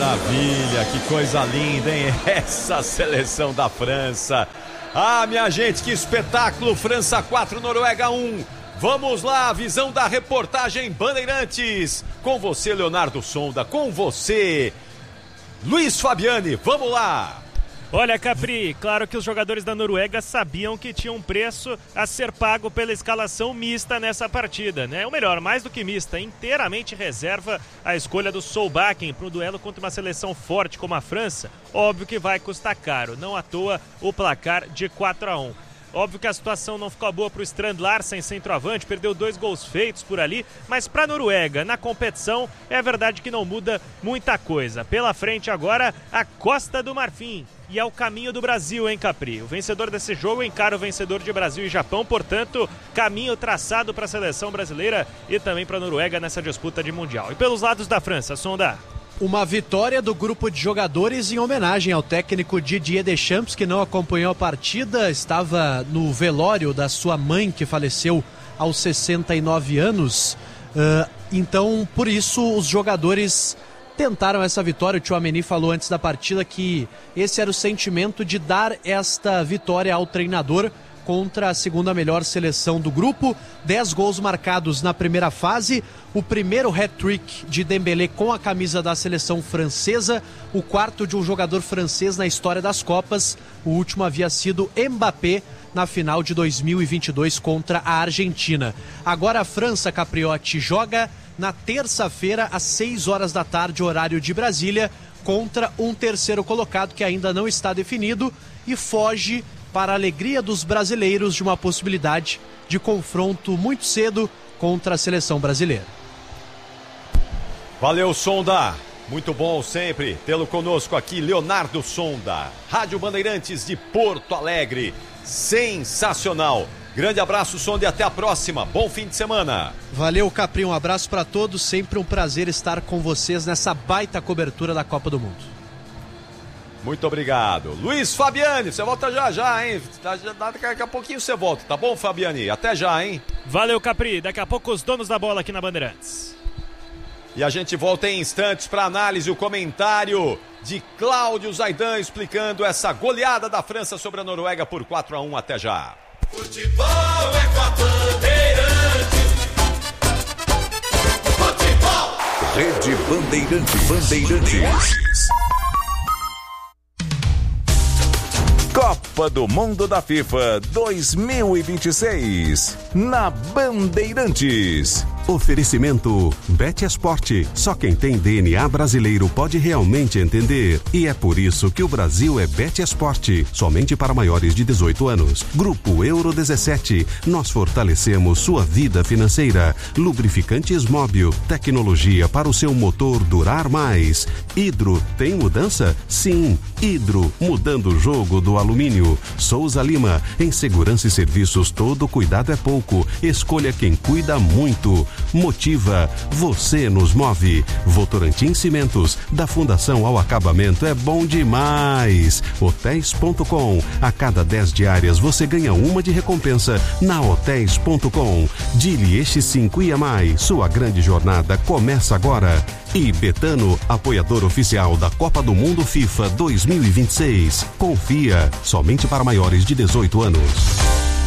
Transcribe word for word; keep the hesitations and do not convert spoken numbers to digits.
maravilha, que coisa linda, hein? Essa seleção da França. Ah, minha gente, que espetáculo! França quatro, Noruega um. Vamos lá, a visão da reportagem Bandeirantes. Com você, Leonardo Sonda, com você, Luiz Fabiani, vamos lá! Olha, Capri, claro que os jogadores da Noruega sabiam que tinha um preço a ser pago pela escalação mista nessa partida, né? Ou melhor, mais do que mista, inteiramente reserva a escolha do Solbakken para o duelo contra uma seleção forte como a França. Óbvio que vai custar caro, não à toa o placar de quatro a um. Óbvio que a situação não ficou boa para o Strand Larsen, centroavante, perdeu dois gols feitos por ali, mas para a Noruega, na competição, é verdade que não muda muita coisa. Pela frente agora, a Costa do Marfim. E é o caminho do Brasil, hein, Capri? O vencedor desse jogo encara o vencedor de Brasil e Japão, portanto, caminho traçado para a seleção brasileira e também para a Noruega nessa disputa de Mundial. E pelos lados da França, Sonda? Uma vitória do grupo de jogadores em homenagem ao técnico Didier Deschamps, que não acompanhou a partida, estava no velório da sua mãe, que faleceu aos sessenta e nove anos. Uh, então, por isso, os jogadores tentaram essa vitória. O Tchouaméni falou antes da partida que esse era o sentimento de dar esta vitória ao treinador contra a segunda melhor seleção do grupo. Dez gols marcados na primeira fase, o primeiro hat-trick de Dembélé com a camisa da seleção francesa, o quarto de um jogador francês na história das Copas. O último havia sido Mbappé na final de dois mil e vinte e dois contra a Argentina. Agora a França, Capriotti, joga na terça-feira às seis horas da tarde, horário de Brasília, contra um terceiro colocado que ainda não está definido e foge, para a alegria dos brasileiros, de uma possibilidade de confronto muito cedo contra a seleção brasileira. Valeu, Sonda. Muito bom sempre tê-lo conosco aqui, Leonardo Sonda, Rádio Bandeirantes de Porto Alegre. Sensacional. Grande abraço, Sonda, e até a próxima. Bom fim de semana. Valeu, Capri. Um abraço para todos. Sempre um prazer estar com vocês nessa baita cobertura da Copa do Mundo. Muito obrigado. Luiz Fabiani, você volta já já, hein? Daqui a pouquinho você volta, tá bom, Fabiani? Até já, hein? Valeu, Capri. Daqui a pouco os donos da bola aqui na Bandeirantes. E a gente volta em instantes para análise, o comentário de Cláudio Zaidan explicando essa goleada da França sobre a Noruega por quatro a um. Até já. Futebol é com a Bandeirantes. Futebol. Rede Bandeirantes. Bandeirantes. Copa do Mundo da FIFA dois mil e vinte e seis, na Bandeirantes. Oferecimento BetEsport. Só quem tem D N A brasileiro pode realmente entender. E é por isso que o Brasil é BetEsport. Somente para maiores de dezoito anos. Grupo Euro dezessete. Nós fortalecemos sua vida financeira. Lubrificantes Móbil. Tecnologia para o seu motor durar mais. Hidro, tem mudança? Sim. Hidro, mudando o jogo do alumínio. Souza Lima. Em segurança e serviços, todo cuidado é pouco. Escolha quem cuida muito. Motiva, você nos move. Votorantim Cimentos, da fundação ao acabamento é bom demais. Hotéis ponto com, a cada dez diárias você ganha uma de recompensa na Hotéis ponto com. Dilieste cinco I A M I, sua grande jornada começa agora. E Betano, apoiador oficial da Copa do Mundo FIFA dois mil e vinte e seis. Confia, somente para maiores de dezoito anos.